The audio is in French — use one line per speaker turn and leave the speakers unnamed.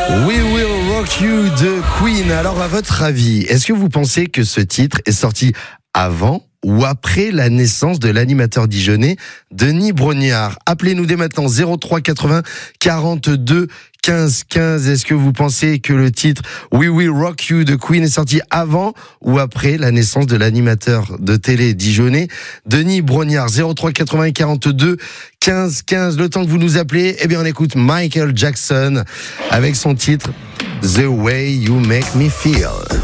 We Will Rock You de Queen. Alors, à votre avis, est-ce que vous pensez que ce titre est sorti avant ou après la naissance de l'animateur dijonnais Denis Brognard? Appelez-nous dès maintenant 03 80 42 15 15. Est-ce que vous pensez que le titre We Will Rock You de Queen est sorti avant ou après la naissance de l'animateur de télé dijonnais Denis Brognard? 03 80 42 15 15. Le temps que vous nous appelez, eh bien on écoute Michael Jackson avec son titre The Way You Make Me Feel.